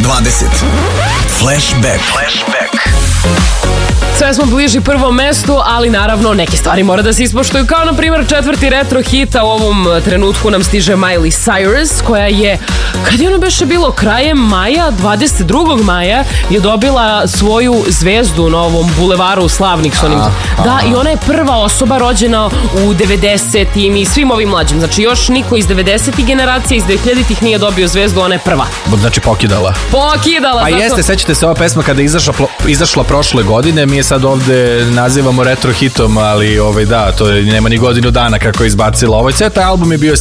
Flashback. Sve smo bliži prvom mestu, ali naravno neke stvari mora da se ispoštuju, kao na primjer četvrti retro hita u ovom trenutku nam stiže Miley Cyrus, koja je, kad je ono beše bilo krajem maja, 22. maja je dobila svoju zvezdu na ovom bulevaru slavnih s onim. Da, i ona je prva osoba rođena u 90-im i svim ovim mlađim, znači još niko iz 90-ih generacija, iz 2000-ih nije dobio zvezdu, ona je prva. Znači pokidala. Pa jeste, sećate se ova pesma kada je izašla prošle godine, mi je sad ovde nazivamo retro hitom, ali da, to nema ni godinu dana kako je izbacila. Ceo taj album je bio